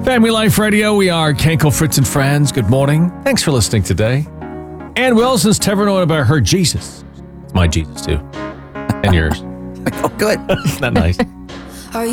Family Life Radio, we are Kenkel, Fritz, and Friends. Good morning. Thanks for listening today. Ann Wilson's never known about her Jesus. It's my Jesus, too. And yours. Oh, good. Isn't that nice?